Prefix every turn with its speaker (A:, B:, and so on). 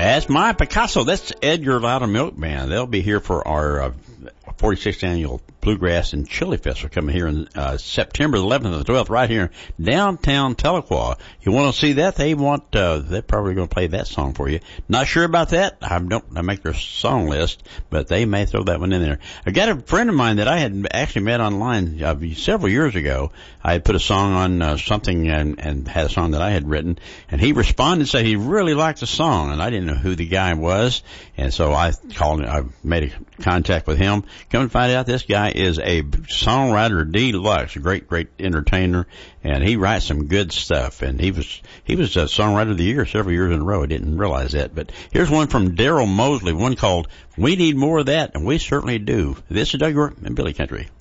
A: That's my Picasso. That's Edgar Loudermilk Band. They'll be here for our 46th annual Bluegrass and Chili Festival coming here in September 11th and the 12th, right here in downtown Tahlequah. You want to see that? They're probably going to play that song for you. Not sure about that. I make their song list, but they may throw that one in there. I got a friend of mine that I had actually met online several years ago. I had put a song on something and had a song that I had written, and he responded and said he really liked the song, and I didn't know who the guy was, and so I called him. I made a contact with him. Come and find out this guy is a songwriter deluxe, a great entertainer, and he writes some good stuff. And he was a songwriter of the year several years in a row. I didn't realize that. But here's one from Daryl Mosley, one called "We Need More of That," and we certainly do. This is Doug York and Billy Country.